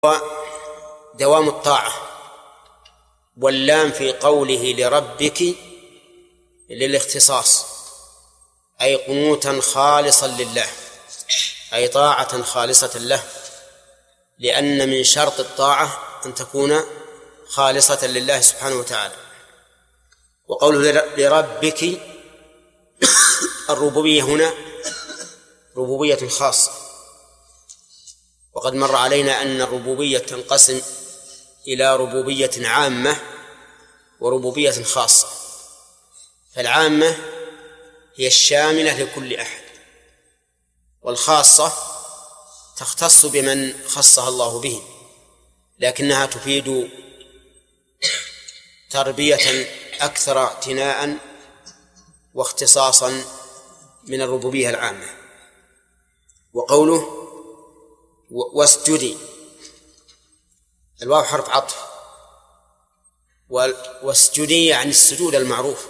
دوام الطاعة. واللام في قوله لربك للاختصاص، أي قنوتا خالصا لله، أي طاعة خالصة له، لأن من شرط الطاعة أن تكون خالصة لله سبحانه وتعالى. وقوله لربك الربوبية هنا ربوبية خاصة، وقد مر علينا أن الربوبية تنقسم إلى ربوبية عامة وربوبية خاصة. فالعامة هي الشاملة لكل أحد، والخاصة تختص بمن خصها الله به، لكنها تفيد تربية أكثر اعتناء واختصاصا من الربوبية العامة. وقوله واسجدي، الواو حرف عطف، واسجدي يعني السجود المعروف.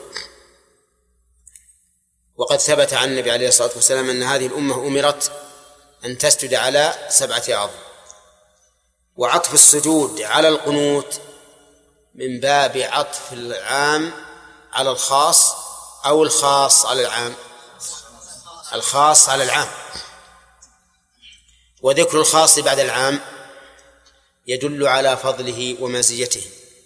وقد ثبت عن النبي عليه الصلاة والسلام أن هذه الأمة أمرت أن تسجد على 7 أعظم. وعطف السجود على القنوت من باب عطف العام على الخاص، أو الخاص على العام، الخاص على العام. وذكر الخاص بعد العام يدل على فضله ومزيته.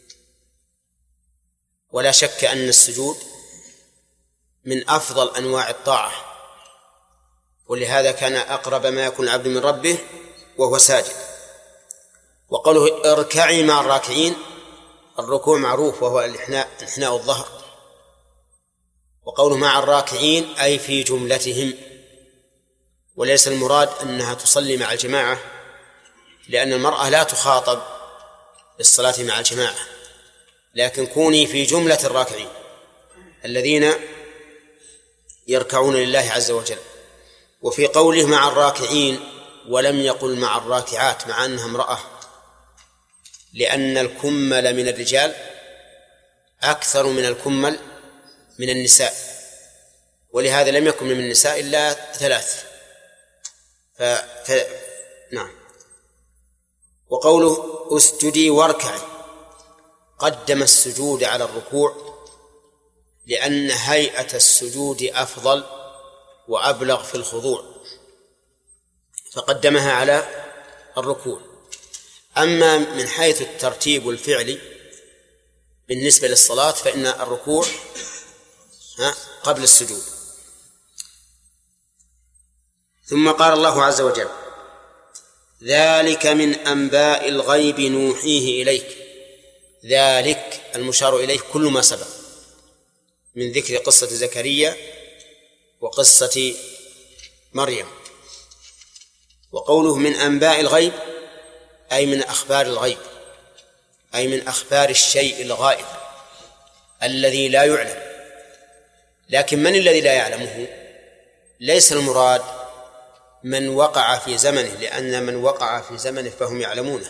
ولا شك أن السجود من أفضل أنواع الطاعة، ولهذا كان أقرب ما يكون العبد من ربه وهو ساجد. وقوله اركعي مع الراكعين، الركوع معروف وهو انحناء الظهر. وقوله مع الراكعين أي في جملتهم، وليس المراد أنها تصلي مع الجماعة، لأن المرأة لا تخاطب بالصلاة مع الجماعة، لكن كوني في جملة الراكعين الذين يركعون لله عز وجل. وفي قوله مع الراكعين ولم يقل مع الراكعات مع أنها امرأة، لأن الكمل من الرجال أكثر من الكمل من النساء، ولهذا لم يكن من النساء إلا 3. نعم. وقوله اسجدي واركعي، قدم السجود على الركوع لأن هيئة السجود أفضل وأبلغ في الخضوع، فقدمها على الركوع. أما من حيث الترتيب الفعلي بالنسبة للصلاة فإن الركوع قبل السجود. ثم قال الله عز وجل ذلك من أنباء الغيب نوحيه إليك. ذلك المشار إليه كل ما سبق من ذكر قصة زكريا وقصة مريم. وقوله من أنباء الغيب أي من أخبار الغيب، أي من أخبار الشيء الغائب الذي لا يعلم. لكن من الذي لا يعلمه؟ ليس المراد من وقع في زمنه، لأن من وقع في زمنه فهم يعلمونه،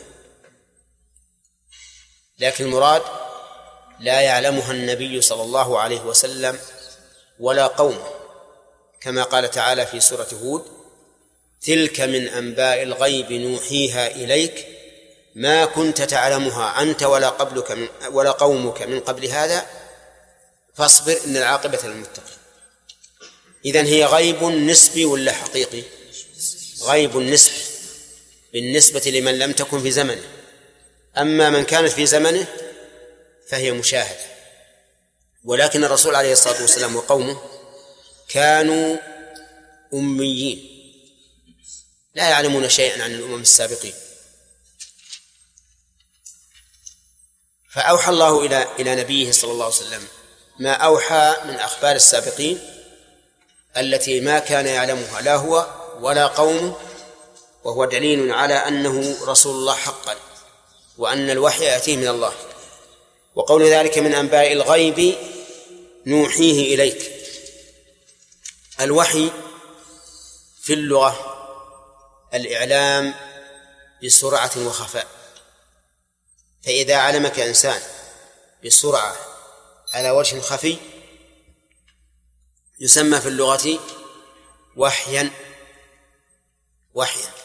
لكن المراد لا يعلمها النبي صلى الله عليه وسلم ولا قومه، كما قال تعالى في سورة هود تلك من أنباء الغيب نوحيها إليك ما كنت تعلمها أنت ولا قومك من قبل هذا فاصبر إن العاقبة للمتقين. إذن هي غيب نسبي ولا حقيقي؟ غيب نسبي بالنسبة لمن لم تكن في زمنه، أما من كانت في زمنه فهي مشاهدة. ولكن الرسول عليه الصلاة والسلام وقومه كانوا أميين لا يعلمون شيئا عن الأمم السابقين، فأوحى الله إلى نبيه صلى الله عليه وسلم ما أوحى من أخبار السابقين التي ما كان يعلمها لا هو ولا قومه، وهو دليل على أنه رسول الله حقا وأن الوحي يأتيه من الله. وقول ذلك من أنباء الغيب نوحيه إليك، الوحي في اللغة الإعلام بسرعة وخفاء، فإذا علمك إنسان بسرعة على وجه خفي يسمى في اللغة وحيا.